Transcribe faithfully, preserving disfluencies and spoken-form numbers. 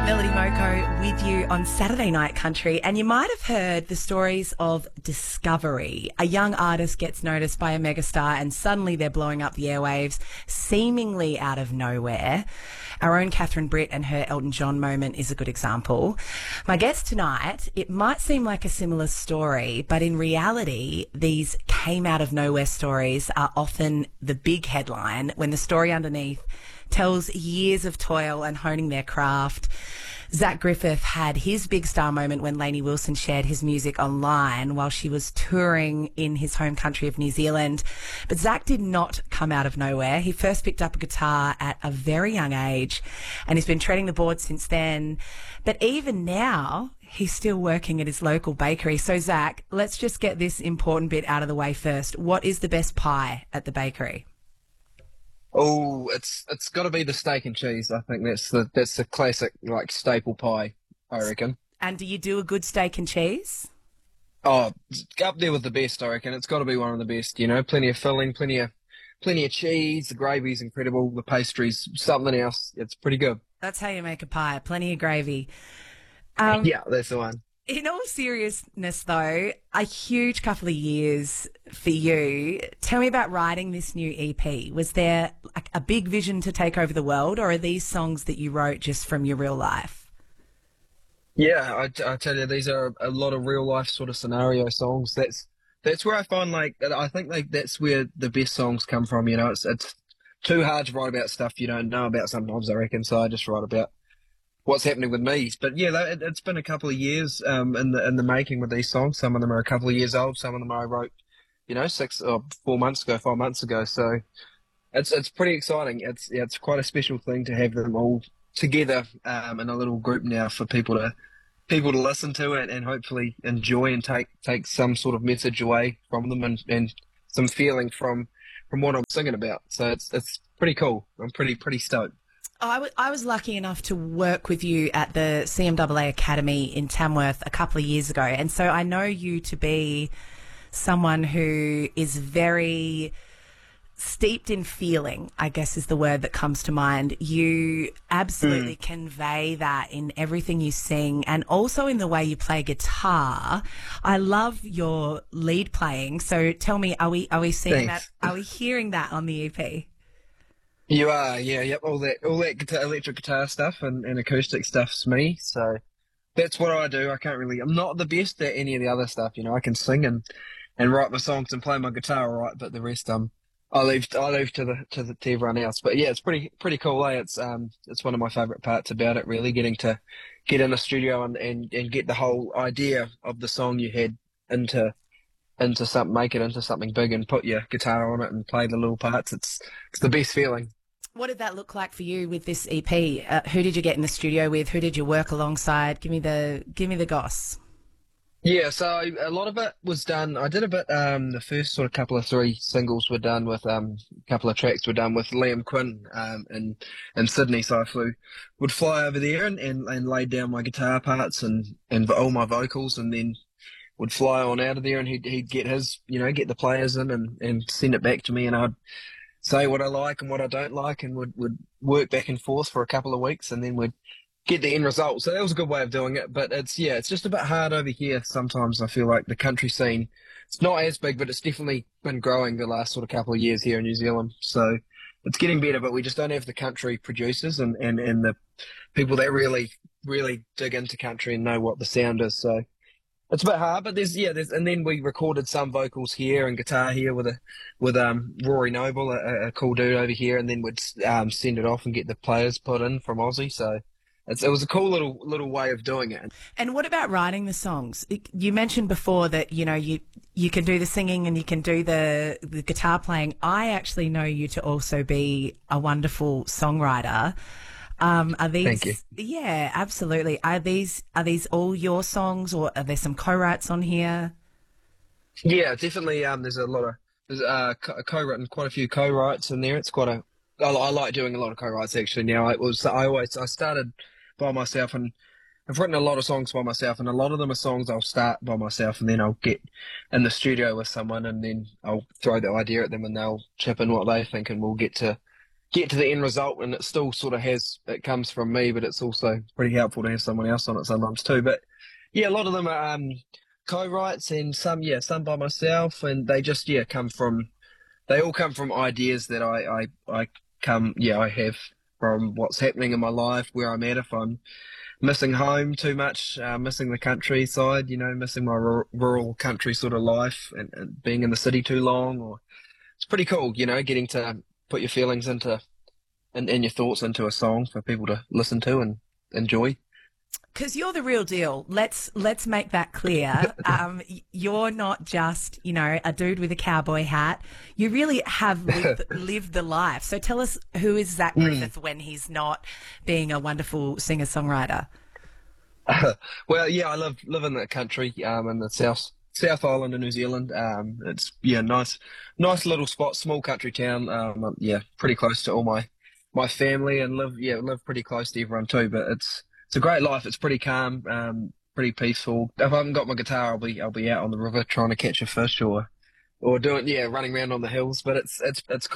Melody Moko with you on Saturday Night Country, and you might have heard the stories of discovery. A young artist gets noticed by a megastar and suddenly they're blowing up the airwaves, seemingly out of nowhere. Our own Catherine Britt and her Elton John moment is a good example. My guest tonight, it might seem like a similar story, but in reality, these came out of nowhere stories are often the big headline when the story underneath tells years of toil and honing their craft. Zach Griffith had his big star moment when Lainey Wilson shared his music online while she was touring in his home country of New Zealand. But Zach did not come out of nowhere. He first picked up a guitar at a very young age and he's been treading the board since then. But even now, he's still working at his local bakery. So Zach, let's just get this important bit out of the way first. What is the best pie at the bakery? Oh, it's it's got to be the steak and cheese. I think that's the that's the classic like staple pie, I reckon. And do you do a good steak and cheese? Oh, it's up there with the best, I reckon. It's got to be one of the best. You know, plenty of filling, plenty of plenty of cheese. The gravy's incredible. The pastry's something else. It's pretty good. That's how you make a pie. Plenty of gravy. Um, yeah, that's the one. In all seriousness, though, a huge couple of years for you. Tell me about writing this new E P. Was there a, a big vision to take over the world, or are these songs that you wrote just from your real life? Yeah, I, I tell you, these are a lot of real life sort of scenario songs. That's that's where I find like I think like that's where the best songs come from. You know, it's it's too hard to write about stuff you don't know about sometimes, I reckon. So I just write about what's happening with me. But yeah, it, it's been a couple of years um, in the in the making with these songs. Some of them are a couple of years old. Some of them I wrote, you know, six or four months ago, five months ago. So it's it's pretty exciting. It's yeah, it's quite a special thing to have them all together um, in a little group now for people to people to listen to it and hopefully enjoy and take take some sort of message away from them and, and some feeling from from what I'm singing about. So it's it's pretty cool. I'm pretty pretty stoked. I, w- I was lucky enough to work with you at the C M A A Academy in Tamworth a couple of years ago. And so I know you to be someone who is very steeped in feeling, I guess is the word that comes to mind. You absolutely mm. convey that in everything you sing and also in the way you play guitar. I love your lead playing. So tell me, are we, are we seeing Thanks. that? Are we hearing that on the E P? You are, yeah, yep. All that, all that guitar, electric guitar stuff and, and acoustic stuff's me. So that's what I do. I can't really. I'm not the best at any of the other stuff. You know, I can sing and, and write my songs and play my guitar all right, but the rest, um, I leave, I leave to the to the to everyone else. But yeah, it's pretty pretty cool. Eh? It's um, it's one of my favourite parts about it. Really, getting to get in a studio and, and, and get the whole idea of the song you had into. into something, make it into something big and put your guitar on it and play the little parts. It's it's the best feeling. What did that look like for you with this E P? Uh, who did you get in the studio with? Who did you work alongside? Give me the give me the goss. Yeah, so a lot of it was done. I did a bit. Um, the first sort of couple of three singles were done with um, a couple of tracks were done with Liam Quinn um, in in Sydney. So I flew, would fly over there and, and, and laid down my guitar parts and and all my vocals, and then would fly on out of there and he'd, he'd get his, you know, get the players in and, and send it back to me and I'd say what I like and what I don't like and would, would work back and forth for a couple of weeks and then we'd get the end result. So that was a good way of doing it. But it's, yeah, it's just a bit hard over here. Sometimes I feel like the country scene, it's not as big, but it's definitely been growing the last sort of couple of years here in New Zealand. So it's getting better, but we just don't have the country producers and, and, and the people that really, really dig into country and know what the sound is. So it's a bit hard, but there's yeah, there's and then we recorded some vocals here and guitar here with a with um Rory Noble, a, a cool dude over here, and then we'd um send it off and get the players put in from Aussie. So it's, it was a cool little little way of doing it. And what about writing the songs? You mentioned before that you know you you can do the singing and you can do the the guitar playing. I actually know you to also be a wonderful songwriter. Um, are these? Thank you. Yeah, absolutely. Are these are these all your songs, or are there some co-writes on here? Yeah, definitely. Um, there's a lot of there's uh co-written quite a few co-writes in there. It's quite a I, I like doing a lot of co-writes actually. Now it was I always I started by myself and I've written a lot of songs by myself, and a lot of them are songs I'll start by myself and then I'll get in the studio with someone and then I'll throw the idea at them and they'll chip in what they think and we'll get to get to the end result, and it still sort of has, it comes from me, but it's also pretty helpful to have someone else on it sometimes too. But yeah, a lot of them are um, co-writes, and some, yeah, some by myself, and they just, yeah, come from, they all come from ideas that I, I, I come, yeah, I have from what's happening in my life, where I'm at, if I'm missing home too much, uh, missing the countryside, you know, missing my rur- rural country sort of life, and, and being in the city too long, or it's pretty cool, you know, getting to put your feelings into and, and your thoughts into a song for people to listen to and enjoy. Because you're the real deal. Let's let's make that clear. Um, y- you're not just, you know, a dude with a cowboy hat. You really have lived, lived the life. So tell us, who is Zach Mm. Griffith when he's not being a wonderful singer-songwriter? Well, yeah, I live live in the country, um, in the South South Island of New Zealand. Um, it's yeah, nice, nice little spot, small country town. Um, yeah, pretty close to all my my family, and live yeah, live pretty close to everyone too. But it's it's a great life. It's pretty calm, um, pretty peaceful. If I haven't got my guitar, I'll be I'll be out on the river trying to catch a fish, or or doing yeah, running around on the hills. But it's it's it's